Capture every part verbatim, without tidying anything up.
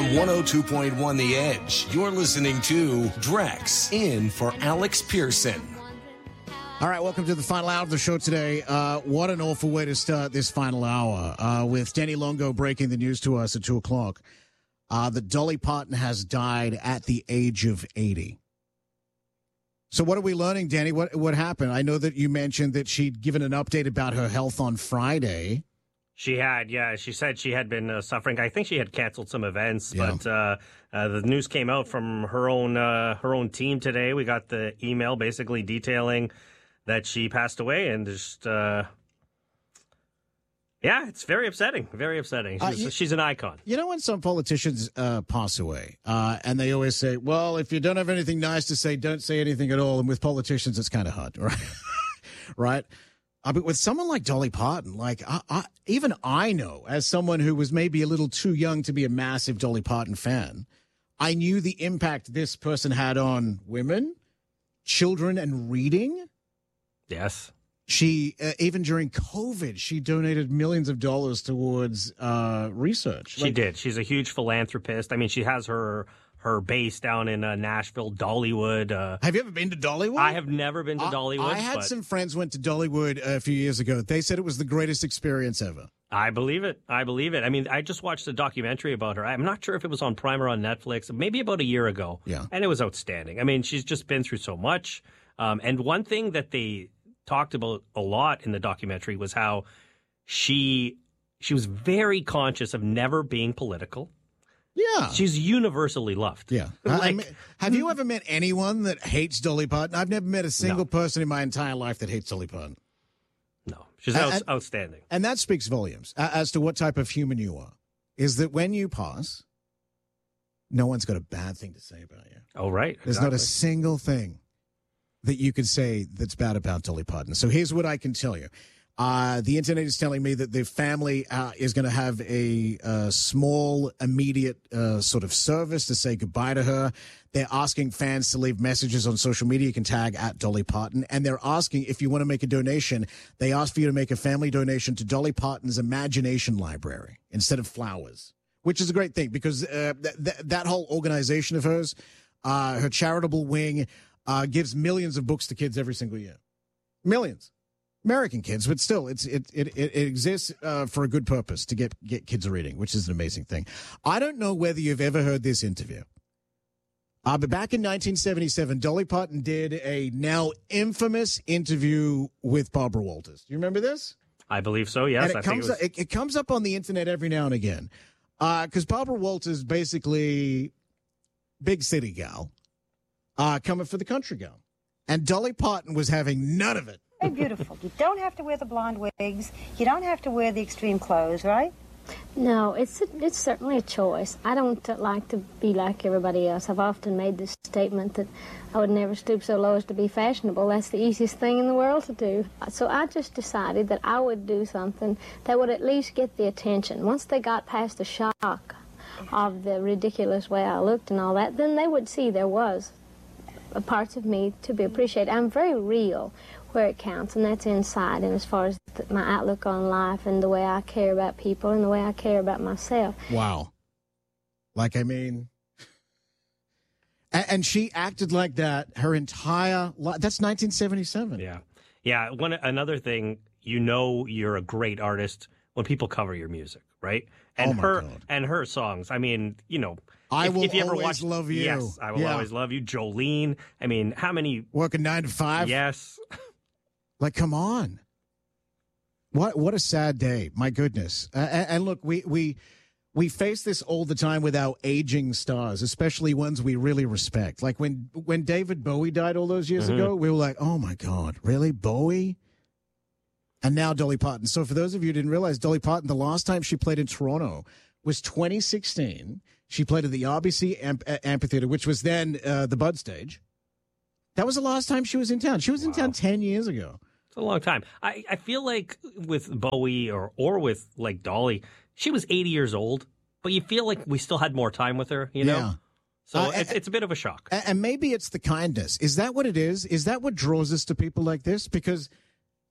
On one oh two point one The Edge, you're listening to Drex in for Alex Pearson. All right, welcome to the final hour of the show today. Uh, what an awful way to start this final hour uh, with Denny Longo breaking the news to us at two o'clock uh, that Dolly Parton has died at the age of eighty. So what are we learning, Danny? What what happened? I know that you mentioned that she'd given an update about her health on Friday. She had, yeah. She said she had been uh, suffering. I think she had canceled some events, Yeah. but uh, uh, the news came out from her own uh, her own team today. We got the email basically detailing that she passed away, and just uh, yeah, it's very upsetting. Very upsetting. She's, Uh, you- she's an icon. You know when some politicians uh, pass away, uh, and they always say, well, if you don't have anything nice to say, don't say anything at all. And with politicians, it's kind of hard, right? right? Uh, but with someone like Dolly Parton, like I, I, even I know, as someone who was maybe a little too young to be a massive Dolly Parton fan, I knew the impact this person had on women, children, and reading. Yes. She, uh, even during COVID, she donated millions of dollars towards uh, research. She did. She's a huge philanthropist. I mean, she has her her base down in uh, Nashville, Dollywood. Uh, Have you ever been to Dollywood? I have never been to I- Dollywood. I had but some friends went to Dollywood a few years ago. They said it was the greatest experience ever. I believe it. I believe it. I mean, I just watched a documentary about her. I'm not sure if it was on Prime or on Netflix, maybe about a year ago. Yeah. And it was outstanding. I mean, she's just been through so much. Um, and one thing that they talked about a lot in the documentary was how she she was very conscious of never being political. Yeah. She's universally loved. Yeah. Like- I mean, have you ever met anyone that hates Dolly Parton? I've never met a single No. person in my entire life that hates Dolly Parton. No, she's And- out, and- outstanding. And that speaks volumes a- as to what type of human you are. Is that when you pass, no one's got a bad thing to say about you. Oh, right. There's not a exactly. single thing that you can say that's bad about Dolly Parton. So here's what I can tell you. Uh, the internet is telling me that the family uh, is going to have a uh, small, immediate uh, sort of service to say goodbye to her. They're asking fans to leave messages on social media. You can tag at Dolly Parton. And they're asking if you want to make a donation, they ask for you to make a family donation to Dolly Parton's Imagination Library instead of flowers, which is a great thing because uh, th- th- that whole organization of hers, uh, her charitable wing, uh, gives millions of books to kids every single year. Millions. American kids, but still, it's it it, it exists uh, for a good purpose to get get kids reading, which is an amazing thing. I don't know whether you've ever heard this interview, uh, but back in nineteen seventy-seven, Dolly Parton did a now infamous interview with Barbara Walters. Do you remember this? I believe so, yes. And it I comes think it was... it, it comes up on the internet every now and again, because Barbara Walters basically big city gal, uh, coming for the country gal, and Dolly Parton was having none of it. Very beautiful. You don't have to wear the blonde wigs. You don't have to wear the extreme clothes, right? No, it's a, it's certainly a choice. I don't uh, like to be like everybody else. I've often made this statement that I would never stoop so low as to be fashionable. That's the easiest thing in the world to do. So I just decided that I would do something that would at least get the attention. Once they got past the shock of the ridiculous way I looked and all that, then they would see there was a parts of me to be appreciated. I'm very real where it counts, and that's inside, and as far as th- my outlook on life and the way I care about people and the way I care about myself. Wow. Like, I mean, and, and she acted like that her entire life. That's nineteen seventy-seven. Yeah. Yeah. One Another thing, you know you're a great artist when people cover your music, right? And Oh, my her God. and her songs. I mean, you know, I if, Will if you ever Always watched, Love You. Yes, I will Yeah. always love you. Jolene. I mean, how many? Working nine to five. Yes. Like, come on. What what a sad day. My goodness. Uh, and, and look, we, we we face this all the time with our aging stars, especially ones we really respect. Like when when David Bowie died all those years Mhm. ago, we were like, oh, my God, really? Bowie? And now Dolly Parton. So for those of you who didn't realize, Dolly Parton, the last time she played in Toronto was twenty sixteen. She played at the R B C Amp- Amphitheater, which was then uh, the Bud Stage. That was the last time she was in town. She was in Wow. town ten years ago. It's a long time. I, I feel like with Bowie or, or with like Dolly, she was eighty years old, but you feel like we still had more time with her, you know? Yeah. So Uh, it's, it's a bit of a shock. And maybe it's the kindness. Is that what it is? Is that what draws us to people like this? Because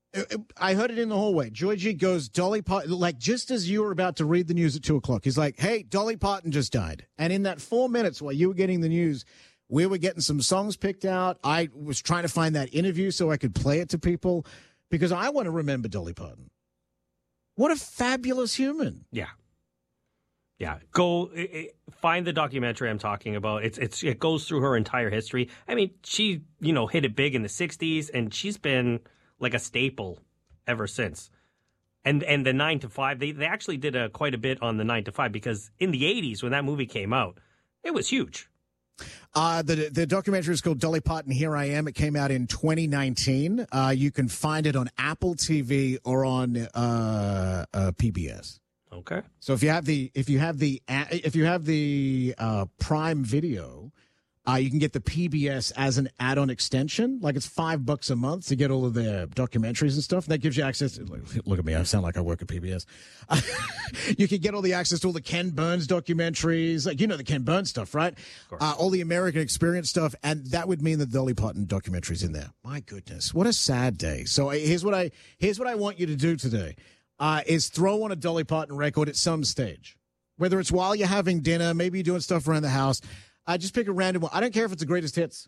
I heard it in the hallway. Georgie goes, Dolly Parton, like just as you were about to read the news at two o'clock, he's like, hey, Dolly Parton just died. And in that four minutes while you were getting the news, we were getting some songs picked out. I was trying to find that interview so I could play it to people because I want to remember Dolly Parton. What a fabulous human. Yeah. Yeah. Go it, it, find the documentary I'm talking about. It's it's it goes through her entire history. I mean, she, you know, hit it big in the sixties and she's been like a staple ever since. And and the nine to five, they, they actually did a, quite a bit on the nine to five because in the eighties when that movie came out, it was huge. Uh, the the documentary is called Dolly Parton, Here I Am. It came out in twenty nineteen. Uh, you can find it on Apple T V or on uh, uh, P B S. Okay. So if you have the if you have the if you have the uh, Prime Video, uh, you can get the P B S as an add-on extension. Like it's five bucks a month to get all of their documentaries and stuff. And that gives you access to, look at me, I sound like I work at P B S. You can get all the access to all the Ken Burns documentaries, like you know the Ken Burns stuff, right? Uh, all the American Experience stuff, and that would mean the Dolly Parton documentaries in there. My goodness, what a sad day. So here's what I here's what I want you to do today. Uh, is throw on a Dolly Parton record at some stage. Whether it's while you're having dinner, maybe you're doing stuff around the house. Uh, just pick a random one. I don't care if it's the greatest hits.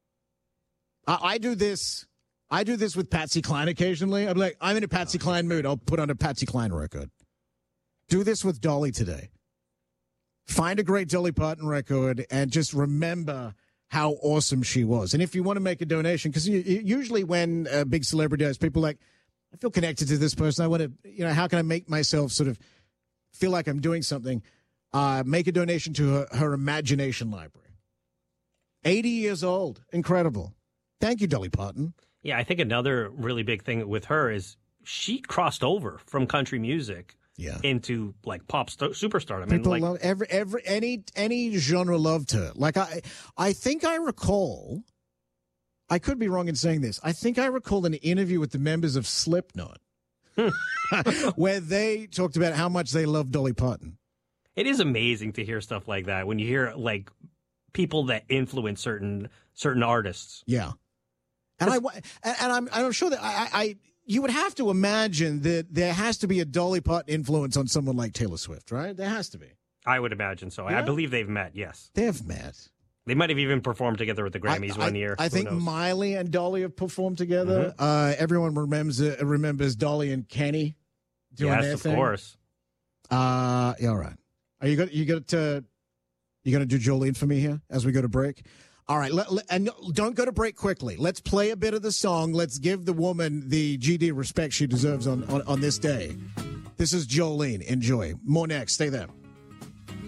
Uh, I do this. I do this with Patsy Cline occasionally. I'm like, I'm in a Patsy Cline mood. I'll put on a Patsy Cline record. Do this with Dolly today. Find a great Dolly Parton record and just remember how awesome she was. And if you want to make a donation, because usually when a big celebrity does, people are like, I feel connected to this person. I want to, you know, how can I make myself sort of feel like I'm doing something? Uh, make a donation to her, her Imagination Library. eighty years old. Incredible. Thank you, Dolly Parton. Yeah, I think another really big thing with her is she crossed over from country music yeah. into like pop st- superstar. I mean, People like, love every every any any genre loved her. Like I, I think I recall. I could be wrong in saying this. I think I recall an interview with the members of Slipknot where they talked about how much they love Dolly Parton. It is amazing to hear stuff like that when you hear like people that influence certain certain artists. Yeah, and I and I'm I'm sure that I, I you would have to imagine that there has to be a Dolly Parton influence on someone like Taylor Swift, right? There has to be. I would imagine so. Yeah? I believe they've met. Yes, they've met. They might have even performed together at the Grammys I, one I, year. I Who think knows? Miley and Dolly have performed together. Mm-hmm. Uh, everyone remembers uh, remembers Dolly and Kenny doing yes, their of thing. course. Uh, yeah, all right. Are you going? You got to? You going to do Jolene for me here as we go to break? All right, let, let, and don't go to break quickly. Let's play a bit of the song. Let's give the woman the G D respect she deserves on on, on this day. This is Jolene. Enjoy. More next. Stay there.